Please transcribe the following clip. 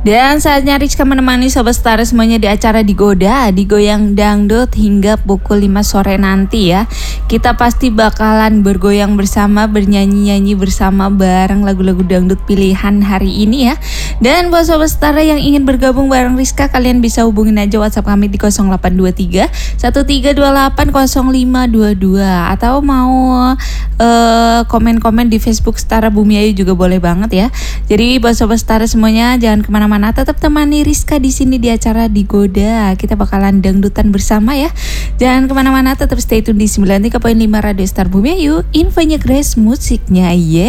Dan saatnya Rizka menemani Sobat Setara semuanya di acara Digoda, Digoyang Dangdut hingga pukul 5 sore nanti ya. Kita pasti bakalan bergoyang bersama, bernyanyi-nyanyi bersama bareng lagu-lagu dangdut pilihan hari ini ya. Dan buat Sobat Setara yang ingin bergabung bareng Rizka, kalian bisa hubungin aja WhatsApp kami di 0823 1328 0522 atau mau komen-komen di Facebook Setara Bumi Ayu juga boleh banget ya. Jadi buat Sobat Setara semuanya jangan kemana-mana, tetap temani Rizka di sini di acara Digoda. Kita bakalan dangdutan bersama ya. Jangan kemana-mana, tetap stay tune di 93.5 Radio Star Bumi Ayu. Infonya Grace, musiknya